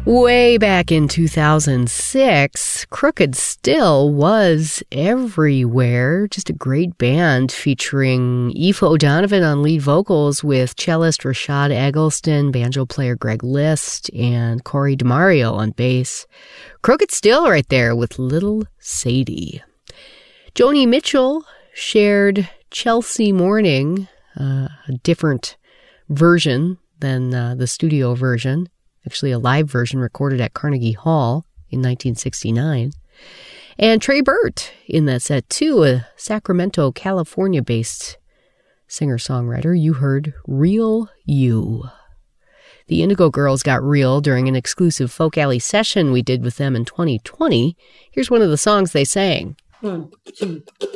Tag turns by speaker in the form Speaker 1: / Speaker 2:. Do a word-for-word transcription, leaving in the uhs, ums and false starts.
Speaker 1: Way back in two thousand six, Crooked Still was everywhere. Just a great band featuring Aoife O'Donovan on lead vocals with cellist Rashad Eggleston, banjo player Greg List, and Corey DeMario on bass. Crooked Still right there with Little Sadie. Joni Mitchell shared Chelsea Morning, uh, a different version than uh, the studio version. Actually a live version recorded at Carnegie Hall in nineteen sixty-nine. And Trey Burt in that set too, a Sacramento, California-based singer-songwriter. You heard Real You. The Indigo Girls got real during an exclusive Folk Alley session we did with them in twenty twenty. Here's one of the songs they sang.
Speaker 2: One, two.